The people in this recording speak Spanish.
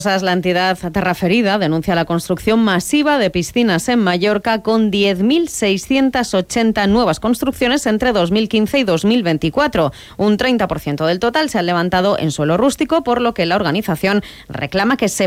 La entidad Terraferida denuncia la construcción masiva de piscinas en Mallorca con 10.680 nuevas construcciones entre 2015 y 2024. Un 30% del total se han levantado en suelo rústico, por lo que la organización reclama que se